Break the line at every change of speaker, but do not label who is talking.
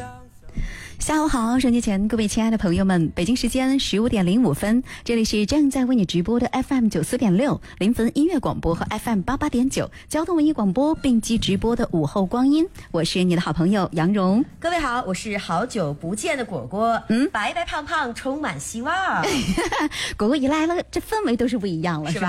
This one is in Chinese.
下午好，收机前各位亲爱的朋友们，北京时间15点05分，这里是正在为你直播的 FM 94.6临汾音乐广播和 FM 88.9交通文艺广播并机直播的午后光阴，我是你的好朋友杨蓉。
各位好，我是好久不见的果果，白白胖胖充满希望。
果果一来了，这氛围都是不一样了，是吧？